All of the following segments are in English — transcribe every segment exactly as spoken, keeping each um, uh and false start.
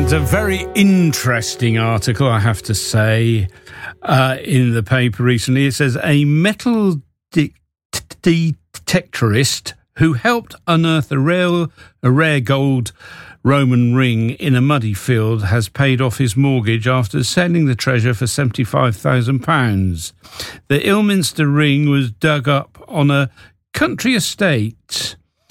And a very interesting article, I have to say, uh, in the paper recently. It says a metal de- detectorist who helped unearth a rare, a rare gold Roman ring in a muddy field has paid off his mortgage after selling the treasure for seventy-five thousand pounds. The Ilminster ring was dug up on a country estate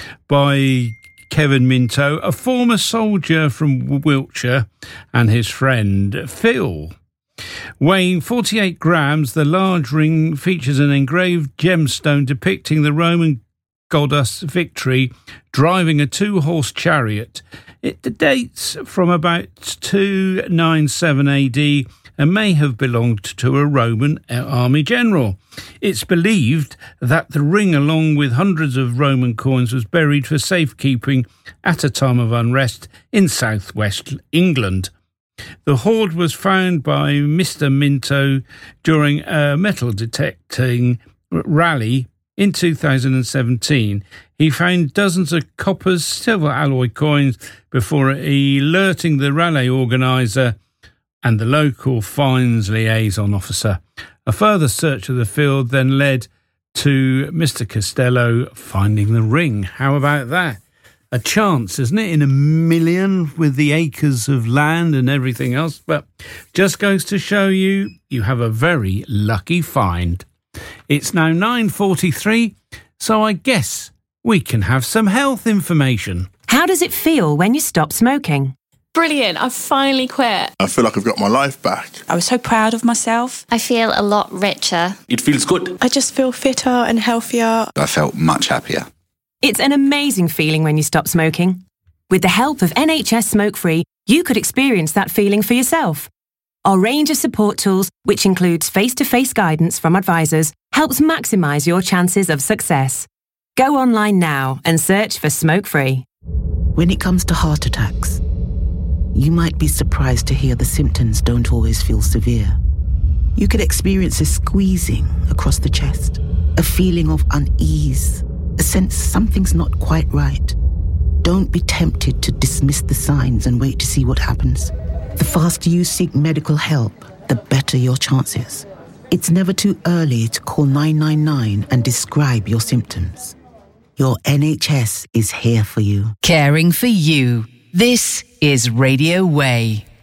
by Kevin Minto, a former soldier from Wiltshire, and his friend Phil. Weighing forty-eight grams, the large ring features an engraved gemstone depicting the Roman goddess Victory driving a two-horse chariot. It dates from about two ninety-seven A D and may have belonged to a Roman army general. It's believed that the ring, along with hundreds of Roman coins, was buried for safekeeping at a time of unrest in southwest England. The hoard was found by Mister Minto during a metal detecting rally in two thousand seventeen. He found dozens of coppers, silver alloy coins before alerting the rally organiser and the local fines liaison officer. A further search of the field then led to Mister Costello finding the ring. How about that? A chance, isn't it, in a million with the acres of land and everything else? But just goes to show you, you have a very lucky find. It's now nine forty-three, so I guess we can have some health information. How does it feel when you stop smoking? Brilliant, I've finally quit. I feel like I've got my life back. I was so proud of myself. I feel a lot richer. It feels good. I just feel fitter and healthier. I felt much happier. It's an amazing feeling when you stop smoking. With the help of N H S Smoke Free, you could experience that feeling for yourself. Our range of support tools, which includes face-to-face guidance from advisors, helps maximise your chances of success. Go online now and search for Smoke Free. When it comes to heart attacks, you might be surprised to hear the symptoms don't always feel severe. You could experience a squeezing across the chest, a feeling of unease, a sense something's not quite right. Don't be tempted to dismiss the signs and wait to see what happens. The faster you seek medical help, the better your chances. It's never too early to call nine nine nine and describe your symptoms. Your N H S is here for you. Caring for you. This is Radio Way.